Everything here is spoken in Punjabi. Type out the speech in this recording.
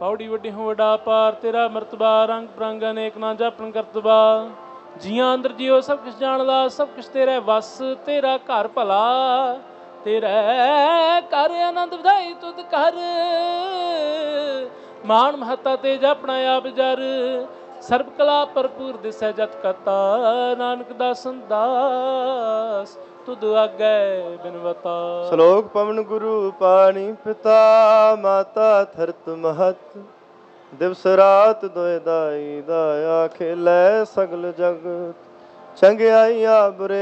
ਪੌੜੀ ਵੱਡੀ ਹੋ ਵੱਡਾ ਪਾਰ, ਤੇਰਾ ਮਰਤਬਾ ਰੰਗ ਬਰੰਗ ਅਨੇਕ ਨਾ ਜਾਪਣ ਕਰਤਬਾ। ਜੀਆਂ ਅੰਦਰ ਜੀਓ ਸਭ ਕੁਛ ਜਾਣਦਾ, ਸਭ ਕੁਛ ਤੇਰਾ ਵਸ, ਤੇਰਾ ਘਰ ਭਲਾ, ਤੇਰਾ ਘਰ ਆਨੰਦ ਵਧਾਈ ਤੁਧ ਕਰ। ਮਾਣ ਮਹੱਤਾ ਤੇ ਆਪਣਾ ਆਪ ਜਰ, ਸਰਬ ਕਲਾ ਭਰਪੂਰ ਦਿਸੈ ਜਤ ਕਤਾ। ਨਾਨਕ ਦਾਸਨ ਦਾਸ ਤੁਧ ਆਗੈ ਬਿਨਵਤਾ। ਸ਼ਲੋਕ ਪਵਨ ਗੁਰੂ ਪਾਣੀ ਪਿਤਾ, ਮਾਤਾ ਧਰਤ ਮਹਤ। ਦਿਵਸ ਰਾਤ ਦੋਇ ਦਾਈ, ਦਾਇਆ ਖੇਲੇ ਸਗਲ ਜਗਤ। ਚੰਗਿਆਈਆ ਬੁਰੇ